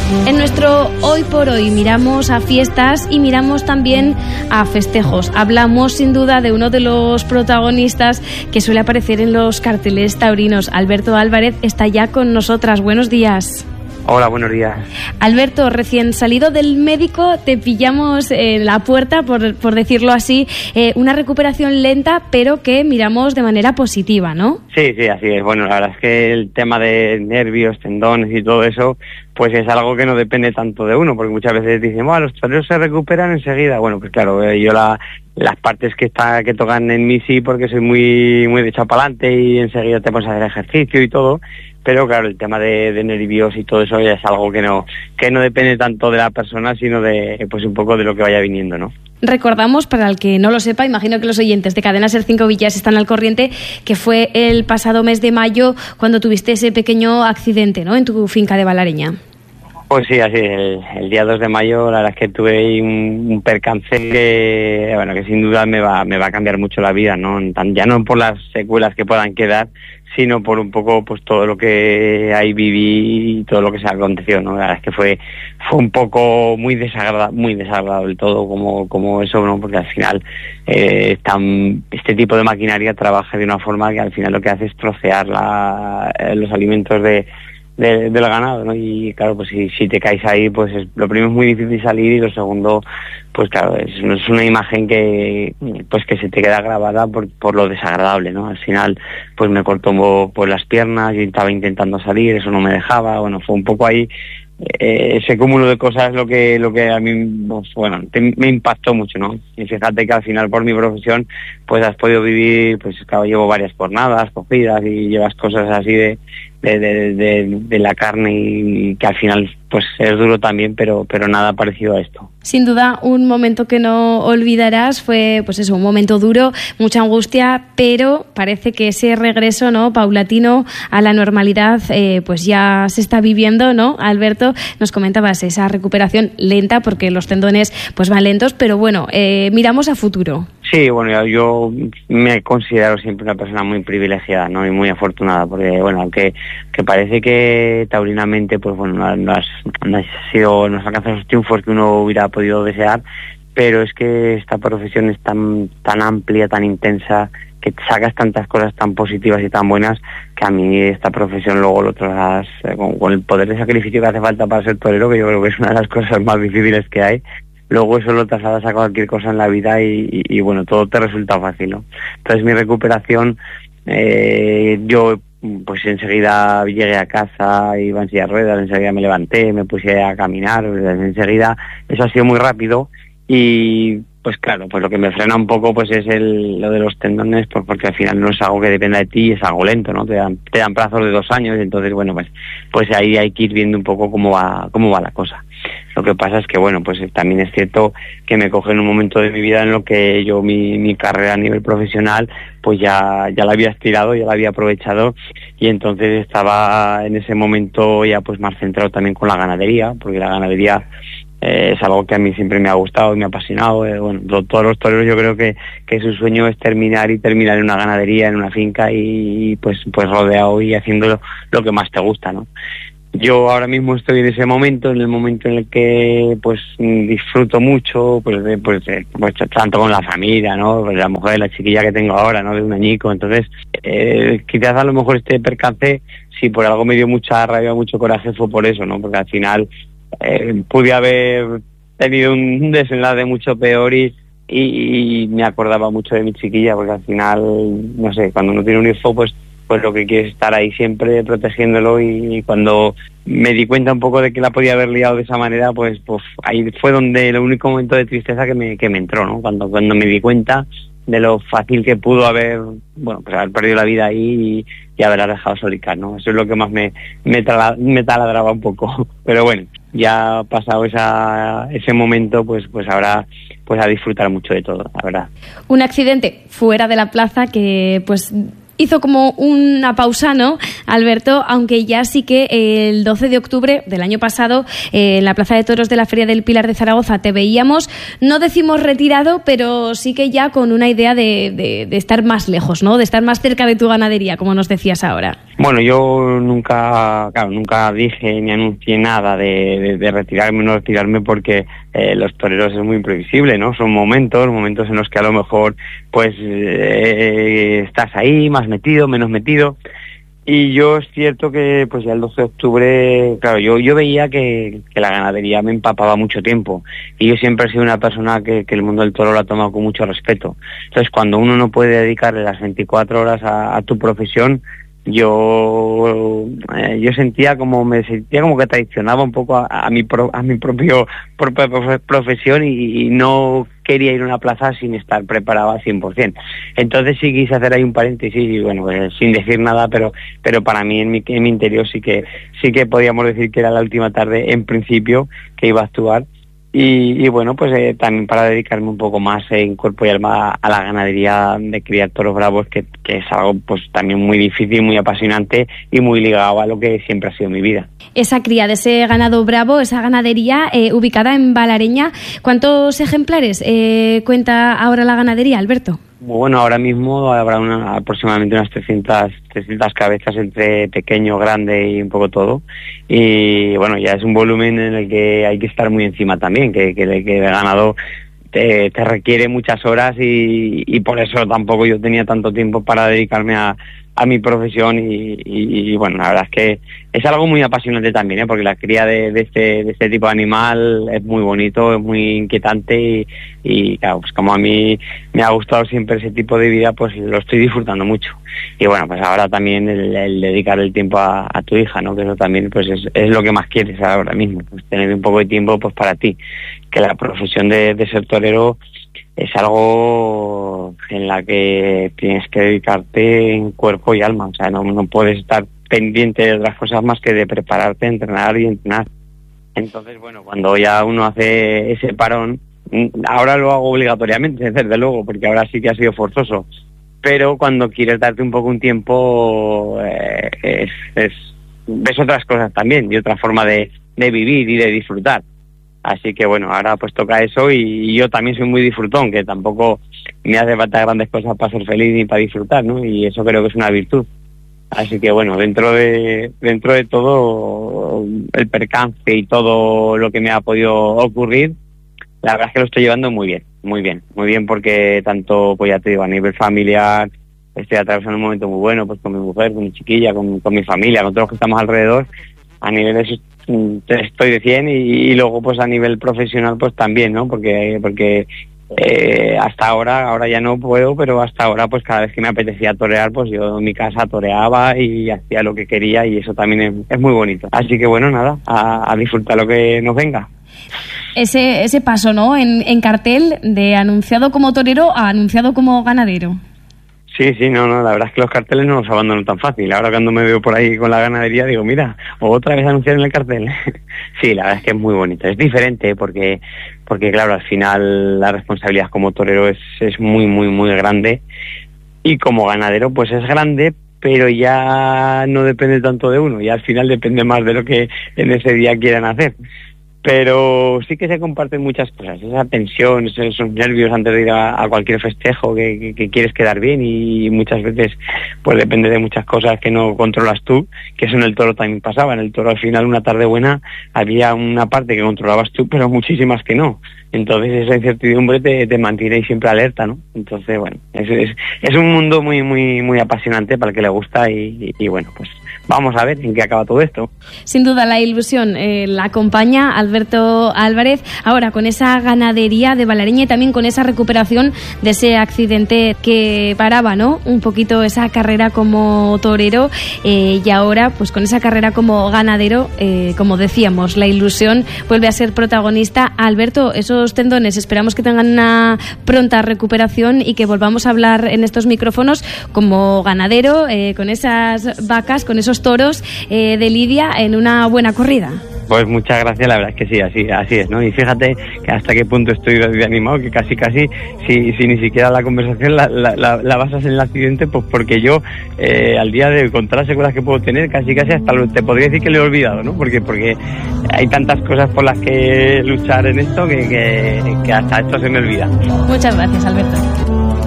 En nuestro Hoy por Hoy miramos a fiestas y miramos también a festejos. Hablamos sin duda de uno de los protagonistas que suele aparecer en los carteles taurinos. Alberto Álvarez está ya con nosotras. Buenos días. Hola, buenos días. Alberto, recién salido del médico, te pillamos en la puerta, por decirlo así, una recuperación lenta, pero que miramos de manera positiva, ¿no? Sí, así es. Bueno, la verdad es que el tema de nervios, tendones y todo eso, pues es algo que no depende tanto de uno, porque muchas veces dicen, los toreros se recuperan enseguida. Bueno, pues claro, yo las partes que tocan en mí sí, porque soy muy de echado para adelante y enseguida te pones a hacer ejercicio y todo. Pero claro, el tema de nervios y todo eso ya es algo que no depende tanto de la persona, sino de pues un poco de lo que vaya viniendo, ¿no? Recordamos, para el que no lo sepa, imagino que los oyentes de Cadena Ser 5 Villas están al corriente, que fue el pasado mes de mayo cuando tuviste ese pequeño accidente, ¿no?, en tu finca de Valareña. Pues sí, así es. El día 2 de mayo la verdad es que tuve un percance que sin duda me va a cambiar mucho la vida, ¿no? Ya no por las secuelas que puedan quedar, sino por un poco pues todo lo que ahí viví y todo lo que se aconteció, ¿no? La verdad es que fue un poco muy desagradable todo como eso, ¿no? Porque al final este tipo de maquinaria trabaja de una forma que al final lo que hace es trocear los alimentos del ganado, ¿no? Y claro, pues si te caes ahí, pues lo primero es muy difícil salir y lo segundo, pues claro, es una imagen que se te queda grabada por lo desagradable, ¿no? Al final, pues me cortó pues las piernas, yo estaba intentando salir, eso no me dejaba, fue un poco ahí ese cúmulo de cosas lo que a mí me impactó mucho, ¿no? Y fíjate que al final por mi profesión pues has podido vivir, pues claro, llevo varias jornadas cogidas y llevas cosas así de la carne y que al final pues es duro también, pero nada parecido a esto. Sin duda, un momento que no olvidarás fue, pues eso, un momento duro, mucha angustia, pero parece que ese regreso, ¿no?, paulatino a la normalidad, pues ya se está viviendo, ¿no? Alberto, nos comentabas esa recuperación lenta porque los tendones pues van lentos, pero bueno, miramos a futuro. Sí, yo me considero siempre una persona muy privilegiada, ¿no?, y muy afortunada, porque aunque parece que taurinamente pues no has alcanzado esos triunfos que uno hubiera podido desear, pero es que esta profesión es tan amplia, tan intensa, que sacas tantas cosas tan positivas y tan buenas, que a mí esta profesión luego lo trasladas con el poder de sacrificio que hace falta para ser torero, que yo creo que es una de las cosas más difíciles que hay. Luego eso lo trasladas a cualquier cosa en la vida y todo te resulta fácil, ¿no? Entonces mi recuperación, yo pues enseguida llegué a casa, iba en silla de ruedas, enseguida me levanté, me puse a caminar, enseguida eso ha sido muy rápido y pues claro, pues lo que me frena un poco pues es lo de los tendones, pues porque al final no es algo que dependa de ti, es algo lento, ¿no? Te dan plazos de 2 años, y entonces pues ahí hay que ir viendo un poco cómo va la cosa. Lo que pasa es que pues también es cierto que me coge en un momento de mi vida en lo que yo mi carrera a nivel profesional pues ya la había estirado, ya la había aprovechado, y entonces estaba en ese momento ya pues más centrado también con la ganadería, porque la ganadería es algo que a mí siempre me ha gustado y me ha apasionado. Todos los toreros yo creo que su sueño es terminar en una ganadería, en una finca y pues rodeado y haciendo lo que más te gusta, ¿no? Yo ahora mismo estoy en ese momento, en el momento en el que pues disfruto mucho, pues tanto con la familia, ¿no? Pues la mujer, la chiquilla que tengo ahora, ¿no?, de un añico. Entonces, quizás a lo mejor este percance, si por algo me dio mucha rabia, mucho coraje, fue por eso, ¿no? Porque al final pude haber tenido un desenlace mucho peor y me acordaba mucho de mi chiquilla, porque al final, no sé, cuando uno tiene un hijo, pues lo que quiere es estar ahí siempre protegiéndolo, y cuando me di cuenta un poco de que la podía haber liado de esa manera, pues ahí fue donde el único momento de tristeza que me entró, ¿no? Cuando me di cuenta de lo fácil que pudo haber perdido la vida ahí y haberla dejado solicar, ¿no? Eso es lo que más me taladraba un poco. Pero ya pasado ese momento, pues ahora pues a disfrutar mucho de todo, la verdad. Un accidente fuera de la plaza que pues hizo como una pausa, ¿no, Alberto? Aunque ya sí que el 12 de octubre del año pasado, en la Plaza de Toros de la Feria del Pilar de Zaragoza, te veíamos, no decimos retirado, pero sí que ya con una idea de estar más lejos, ¿no? De estar más cerca de tu ganadería, como nos decías ahora. Bueno, yo nunca dije ni anuncié nada de retirarme o no retirarme, porque los toreros es muy imprevisible, ¿no? Son momentos en los que a lo mejor pues estás ahí, más metido, menos metido. Y yo es cierto que pues ya el 12 de octubre, claro, yo veía que la ganadería me empapaba mucho tiempo, y yo siempre he sido una persona que el mundo del toro lo ha tomado con mucho respeto. Entonces, cuando uno no puede dedicarle las 24 horas a tu profesión, yo sentía como que traicionaba un poco a mi propia profesión, y no quería ir a una plaza sin estar preparado al 100%. Entonces sí quise hacer ahí un paréntesis, y bueno, pues, sin decir nada, pero para mí en mi interior sí que podíamos decir que era la última tarde en principio que iba a actuar. Y bueno, pues también para dedicarme un poco más en cuerpo y alma a la ganadería de criar toros bravos, que es algo pues también muy difícil, muy apasionante y muy ligado a lo que siempre ha sido mi vida. Esa cría de ese ganado bravo, esa ganadería ubicada en Valareña, ¿cuántos ejemplares cuenta ahora la ganadería, Alberto? Bueno, ahora mismo habrá aproximadamente unas 300 cabezas entre pequeño, grande y un poco todo. Y bueno, ya es un volumen en el que hay que estar muy encima también, que el ganado te requiere muchas horas, y por eso tampoco yo tenía tanto tiempo para dedicarme a mi profesión, y bueno, la verdad es que es algo muy apasionante también, porque la cría de este tipo de animal es muy bonito, es muy inquietante, y claro, pues como a mí me ha gustado siempre ese tipo de vida, pues lo estoy disfrutando mucho. Y bueno, pues ahora también el dedicar el tiempo a tu hija, ¿no? Que eso también pues es lo que más quieres ahora mismo, pues tener un poco de tiempo pues para ti, que la profesión de ser torero es algo en la que tienes que dedicarte en cuerpo y alma. O sea, no puedes estar pendiente de otras cosas más que de prepararte, entrenar y entrenar. Entonces, bueno, cuando ya uno hace ese parón, ahora lo hago obligatoriamente, desde luego, porque ahora sí que ha sido forzoso. Pero cuando quieres darte un poco un tiempo, ves otras cosas también, y otra forma de vivir y de disfrutar. Así que bueno, ahora pues toca eso, y yo también soy muy disfrutón, que tampoco me hace falta grandes cosas para ser feliz ni para disfrutar, ¿no? Y eso creo que es una virtud. Así que bueno, dentro de todo el percance y todo lo que me ha podido ocurrir, la verdad es que lo estoy llevando muy bien, porque tanto, pues ya te digo, a nivel familiar estoy atravesando un momento muy bueno, pues con mi mujer, con mi chiquilla, con mi familia, con todos los que estamos alrededor. A nivel de eso estoy de 100, y luego pues a nivel profesional pues también, ¿no? Porque hasta ahora ya no puedo, pero hasta ahora pues cada vez que me apetecía torear, pues yo en mi casa toreaba y hacía lo que quería, y eso también es muy bonito. Así que bueno, nada, a disfrutar lo que nos venga. Ese paso, ¿no? En cartel, de anunciado como torero a anunciado como ganadero. Sí, no, la verdad es que los carteles no los abandono tan fácil. Ahora cuando me veo por ahí con la ganadería digo, mira, otra vez anunciar en el cartel. Sí, la verdad es que es muy bonito. Es diferente porque claro, al final la responsabilidad como torero es muy grande, y como ganadero pues es grande, pero ya no depende tanto de uno, y al final depende más de lo que en ese día quieran hacer. Pero sí que se comparten muchas cosas, esa tensión, esos nervios antes de ir a cualquier festejo, que quieres quedar bien, y muchas veces pues depende de muchas cosas que no controlas tú, que eso en el toro también pasaba. En el toro al final, una tarde buena, había una parte que controlabas tú, pero muchísimas que no. Entonces esa incertidumbre te mantiene siempre alerta, ¿no? Entonces, bueno, es un mundo muy apasionante para el que le gusta, y bueno, pues vamos a ver en qué acaba todo esto. Sin duda la ilusión la acompaña Alberto Álvarez, ahora con esa ganadería de Valareña, y también con esa recuperación de ese accidente que paraba, ¿no?, un poquito esa carrera como torero, y ahora pues con esa carrera como ganadero, como decíamos, la ilusión vuelve a ser protagonista. Alberto, esos tendones esperamos que tengan una pronta recuperación, y que volvamos a hablar en estos micrófonos como ganadero, con esas vacas, con esos toros de Lidia, en una buena corrida. Pues muchas gracias, la verdad es que sí, así es, ¿no? Y fíjate que hasta qué punto estoy de animado, que casi, si ni siquiera la conversación la basas en el accidente, pues porque yo, al día de hoy, con todas las secuelas que puedo tener, casi hasta te podría decir que lo he olvidado, ¿no? Porque hay tantas cosas por las que luchar en esto que hasta esto se me olvida. Muchas gracias, Alberto.